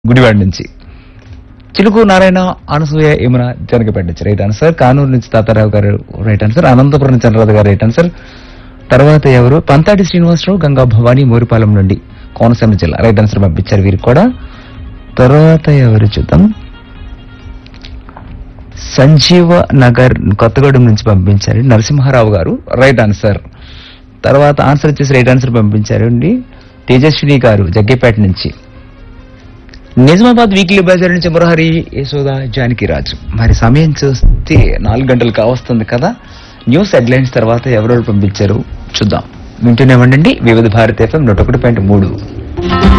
గుడివాడ నుంచి. చిలుకు నారాయణ, అనసూయ, యమున, జనకపేట నుంచి right answer. Kanuru నుంచి తాతారావు గారు రైట్ ఆన్సర్. అనంతపురం నుంచి చంద్రరాజు గారు రైట్ ఆన్సర్. తర్వాత ఎవరు? పంతాటి శ్రీనివాసరావు, గంగా భవాని, మోరిపాలెం నుండి కోనసీమ జిల్లా రైట్ ఆన్సర్ పంపించారు వీరికి కూడా. తర్వాత ఎవరు చూద్దాం. సంజీవ నగర్ కొత్తగూడెం నుంచి పంపించారు నరసింహారావు గారు రైట్ ఆన్సర్. తర్వాత ఆన్సర్ వచ్చేసి రైట్ ఆన్సర్ పంపించారు అండి తేజస్విని గారు జగ్గేపేట నుంచి. నిజామాబాద్ వీక్లీ బజార్ నుంచి మురహరి, యశోద, జానకిరాజు. మరి సమయం చూస్తే 4 గంటలు కావస్తుంది కదా. న్యూస్ హెడ్లైన్స్ తర్వాత ఎవరెవరు పంపించారు చూద్దాం. వింటూనే ఉండండి వివిధ భారత FM 101.3.